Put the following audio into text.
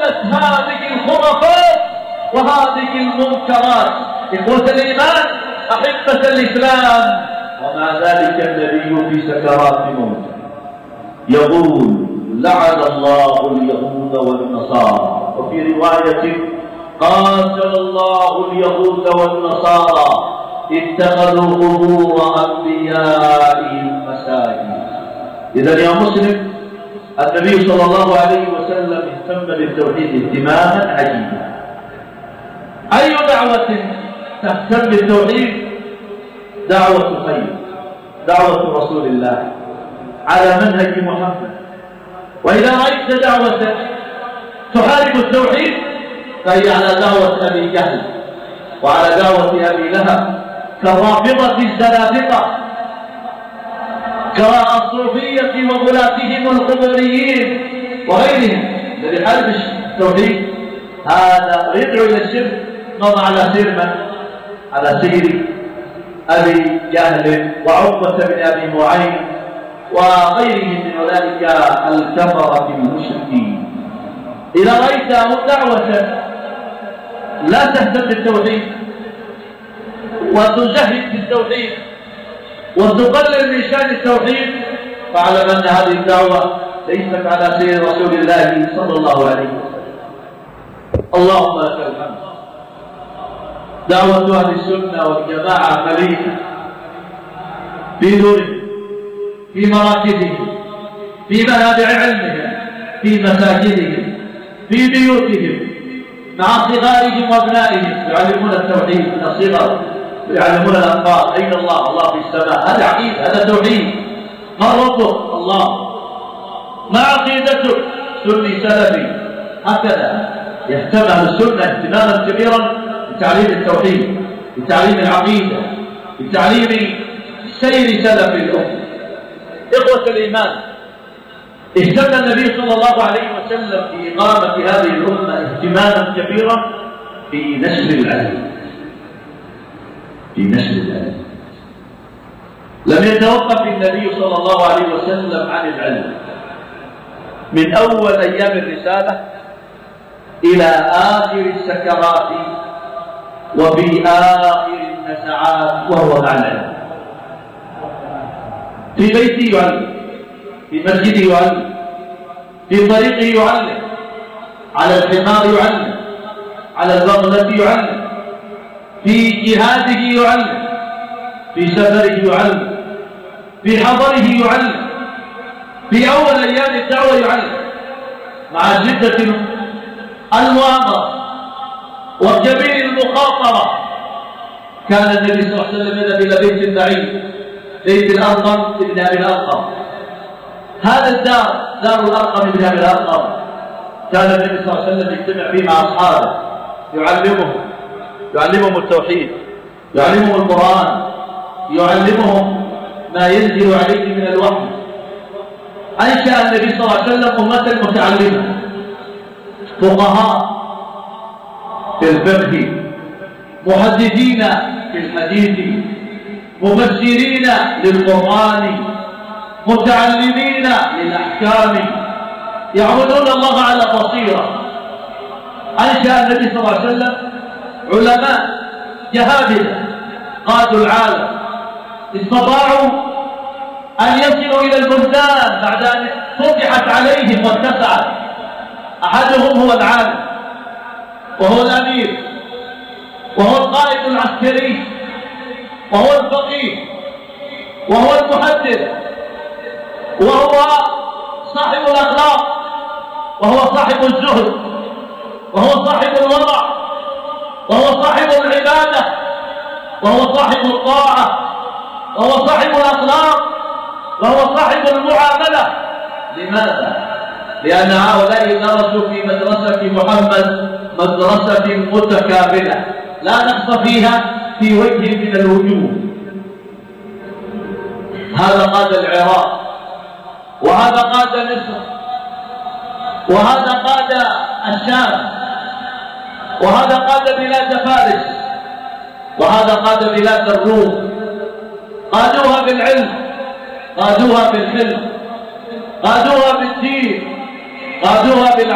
زالت هذه الخرافات وهذه المنكرات. إخوة الإيمان، أحبة الإسلام، ومع ذلك النبي في سكرات موته يقول: لعن الله اليهود والنصارى. وفي رواية: قاتل الله اليهود والنصارى اتخذوا قبور أنبيائهم مساجد. إذا يا مسلم، النبي صلى الله عليه وسلم اهتم بالتوحيد اهتماما عجيبا. أي دعوة تهتم بالتوحيد؟ دعوة خير، دعوة رسول الله على منهج محمد. وإذا رأيت دعوة تحارب التوحيد فهي على دعوة أبي جهل وعلى دعوة أبي لهب، كالرافضة الزنادقة، كالصوفية وغلاتهم القبوريين وغيرهم الذي حارب التوحيد. هذا يدعو إلى الشرك. نظر على سير من؟ على سير أبي جهل وعقبة بن أبي معين وغيرهم من أولئك الكفرة المشركين. إذا رأيت دعوة لا تهتم بالتوحيد وتجهد بالتوحيد وتقلل من شأن التوحيد، فاعلم أن هذه الدعوة ليست على سير رسول الله صلى الله عليه وسلم. اللهم لك الحمد. دعوة أهل السنة والجماعة مليئة في دورهم، في مراكزهم، في منابع علمهم، في مساجدهم، في بيوتهم، مع صغارهم وابنائهم يعلمون التوحيد من الصغر ويعلمون الأطفال أين الله؟ الله في السماء. هذا عقيدة، هذا توحيد. من ربك؟ الله. ما عقيدتك؟ سني سلفي. هكذا يهتم أهل السنة اهتماما كبيرا بتعليم التوحيد، بتعليم العقيدة، بتعليم سير سلف الأمة. إخوة الإيمان، اهتم النبي صلى الله عليه وسلم بإقامة هذه الأمة اهتماما كبيرا في نشر العلم، في نشر العلم. لم يتوقف النبي صلى الله عليه وسلم عن العلم من أول أيام الرسالة إلى آخر السكرات وفي آخر النزعات وهو مع العلم. في بيته يعلم، في مسجده يعلم، في طريقه يعلم، على الحمار يعلم، على البغلة يعلم، في جهاده يعلم، في سفره يعلم، في حضره يعلم، في أول أيام الدعوة يعلم، مع شدة المؤامرة وكبير المخاطرة. كان النبي صلى الله عليه وسلم يذهب إلى بيت بعيد، بيت الأرقم ابن أبي الأرقم. هذا الدار دار الأرقم ابن أبي الأرقم كان النبي صلى الله عليه وسلم يجتمع فيه مع أصحابه، يعلمهم التوحيد، يعلمهم القرآن، يعلمهم ما ينزل عليه من الوحي. أنشأ النبي صلى الله عليه وسلم أمة متعلمة، فقهاء في الفقه، محدثين في الحديث، مفسرين للقرآن، متعلمين للأحكام، يعبدون الله على بصيرة. أنشأ النبي صلى الله عليه وسلم علماء جهابذة قادوا العالم، استطاعوا أن يصلوا إلى البلدان بعد أن فتحت عليهم واتسعت. أحدهم هو العالم، وهو الأمير، وهو القائد العسكري، وهو الفقيه، وهو المحدث، وهو صاحب الأخلاق، وهو صاحب الزهد، وهو صاحب الورع، وهو صاحب العبادة، وهو صاحب الطاعة، وهو صاحب الأخلاق، وهو صاحب المعاملة. لماذا؟ لأن هؤلاء درسوا في مدرسة محمد مدرسة متكاملة لا نقص فيها في وجه من الوجوه. هذا قاد العراق، وهذا قاد مصر، وهذا قاد الشام، وهذا قاد بلاد فارس، وهذا قاد بلاد الروم. قادوها بالعلم، قادوها بالحلم، قادوها بالدين، قادوها بالعلم.